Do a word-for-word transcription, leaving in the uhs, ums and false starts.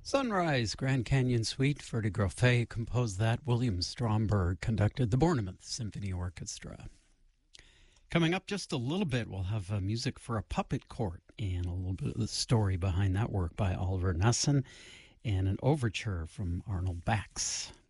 Sunrise, Grand Canyon Suite, Ferdy Grofé composed that. William Stromberg conducted the Bournemouth Symphony Orchestra. Coming up just a little bit, we'll have uh, music for a puppet court and a little bit of the story behind that work by Oliver Knussen and an overture from Arnold Bax.